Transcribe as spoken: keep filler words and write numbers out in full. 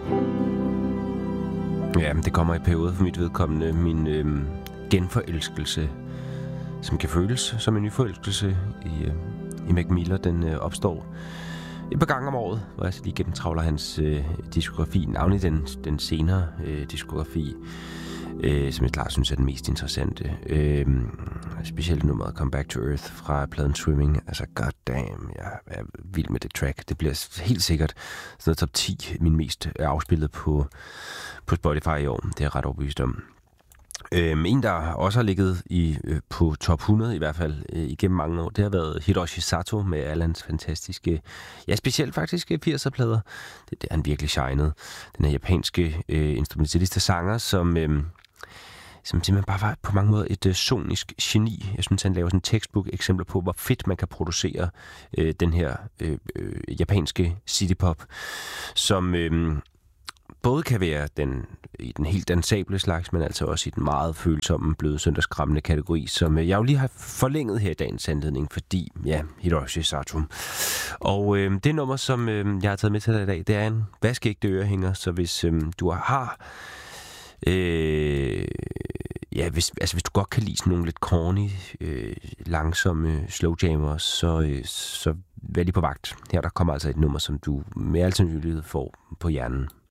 Ja, det kommer i perioder for mit vedkommende. Min øh, genforelskelse, som kan føles som en ny forelskelse i, øh, i Mac Miller, den øh, opstår et par gange om året, hvor jeg så lige gennemtravler hans øh, diskografi, navnlig den, den senere øh, diskografi, øh, som jeg klart synes er den mest interessante. Øh, specielt nummeret Come Back to Earth fra pladen Swimming. Altså, goddamn, jeg er vild med det track. Det bliver helt sikkert sådan noget top ti, min mest afspillet på, på Spotify i år. Det er jeg ret overbevist om. Øhm, en, der også har ligget i, øh, på top hundrede i hvert fald øh, igennem mange år, det har været Hiroshi Sato med alle hans fantastiske, ja specielt faktisk firser-plader. Det, det er han virkelig shined. Den her japanske øh, instrumentalist og sanger, som, øh, som simpelthen bare var på mange måder et øh, sonisk geni. Jeg synes, han laver sådan en textbook eksempler på, hvor fedt man kan producere øh, den her øh, øh, japanske citypop, som... Øh, både kan være den, i den helt dansable slags, men altså også i den meget følsomme, bløde, søndagskrammende kategori, som jeg jo lige har forlænget her i dagens anledning, fordi, ja, Hiroshi Sato. Og øh, det nummer, som øh, jeg har taget med til dig i dag, det er en vaskeægte ørehænger, så hvis øh, du har... Øh, ja, hvis, altså hvis du godt kan lide sådan nogle lidt corny, øh, langsomme slowjammer, så, øh, så vær lige på vagt. Her der kommer altså et nummer, som du med al sandsynlighed får på hjernen.